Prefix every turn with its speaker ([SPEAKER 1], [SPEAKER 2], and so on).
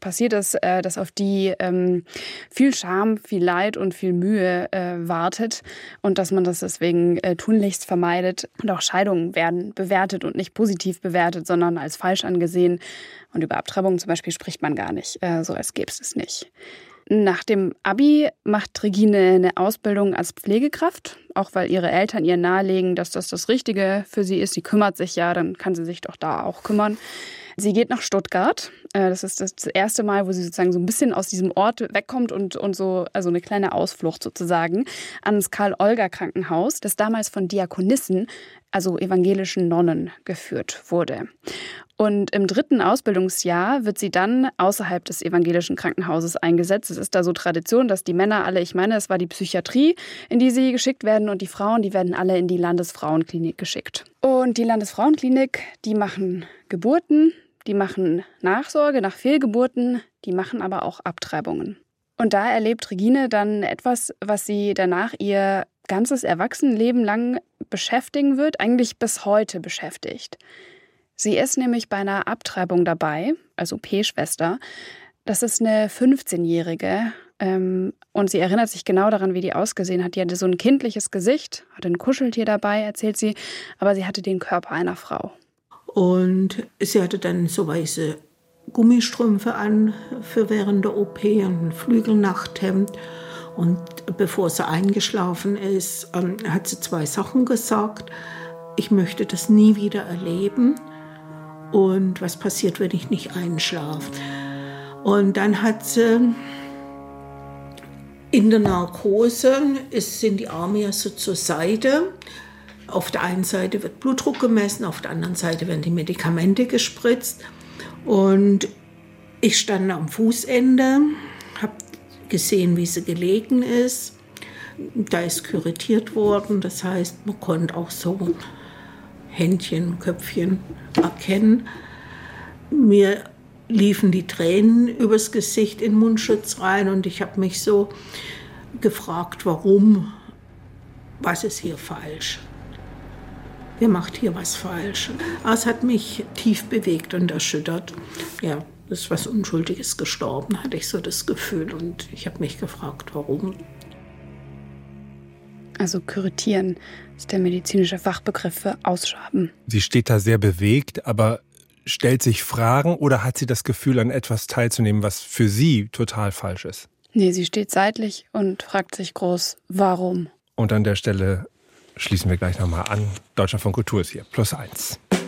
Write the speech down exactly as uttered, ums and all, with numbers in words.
[SPEAKER 1] passiert ist, äh, dass auf die ähm, viel Scham, viel Leid und viel Mühe äh, wartet und dass man das deswegen äh, tunlichst vermeidet. Und auch Scheidungen werden bewertet und nicht positiv bewertet, sondern als falsch angesehen. Und über Abtreibung zum Beispiel spricht man gar nicht, äh, so als gäbe es es nicht. Nach dem Abi macht Regine eine Ausbildung als Pflegekraft, auch weil ihre Eltern ihr nahelegen, dass das das Richtige für sie ist. Sie kümmert sich ja, dann kann sie sich doch da auch kümmern. Sie geht nach Stuttgart. Das ist das erste Mal, wo sie sozusagen so ein bisschen aus diesem Ort wegkommt und, und so, also eine kleine Ausflucht sozusagen, ans Karl-Olger-Krankenhaus, das damals von Diakonissen, also evangelischen Nonnen, geführt wurde. Und im dritten Ausbildungsjahr wird sie dann außerhalb des evangelischen Krankenhauses eingesetzt. Es ist da so Tradition, dass die Männer alle, ich meine, es war die Psychiatrie, in die sie geschickt werden, und die Frauen, die werden alle in die Landesfrauenklinik geschickt. Und die Landesfrauenklinik, die machen Geburten, die machen Nachsorge nach Fehlgeburten, die machen aber auch Abtreibungen. Und da erlebt Regine dann etwas, was sie danach ihr ganzes Erwachsenenleben lang beschäftigen wird, eigentlich bis heute beschäftigt. Sie ist nämlich bei einer Abtreibung dabei, als O P-Schwester. Das ist eine fünfzehnjährige ähm, und sie erinnert sich genau daran, wie die ausgesehen hat. Die hatte so ein kindliches Gesicht, hatte ein Kuscheltier dabei, erzählt sie, aber sie hatte den Körper einer Frau.
[SPEAKER 2] Und sie hatte dann so weiße Gummistrümpfe an für während der O P und ein Flügelnachthemd. Und bevor sie eingeschlafen ist, ähm, hat sie zwei Sachen gesagt. Ich möchte das nie wieder erleben. Und was passiert, wenn ich nicht einschlafe? Und dann hat sie in der Narkose, ist, sind die Arme ja so zur Seite. Auf der einen Seite wird Blutdruck gemessen, auf der anderen Seite werden die Medikamente gespritzt. Und ich stand am Fußende, habe gesehen, wie sie gelegen ist. Da ist kuratiert worden, das heißt, man konnte auch so Händchen, Köpfchen erkennen. Mir liefen die Tränen übers Gesicht in den Mundschutz rein und ich habe mich so gefragt, warum, was ist hier falsch? Wer macht hier was falsch? Aber es hat mich tief bewegt und erschüttert. Ja, es ist was Unschuldiges gestorben, hatte ich so das Gefühl. Und ich habe mich gefragt, warum.
[SPEAKER 1] Also kuratieren ist der medizinische Fachbegriff für Ausschaben.
[SPEAKER 3] Sie steht da sehr bewegt, aber stellt sich Fragen oder hat sie das Gefühl, an etwas teilzunehmen, was für sie total falsch ist?
[SPEAKER 1] Nee, sie steht seitlich und fragt sich groß, warum?
[SPEAKER 3] Und an der Stelle schließen wir gleich nochmal an. Deutschlandfunk Kultur ist hier. Plus eins.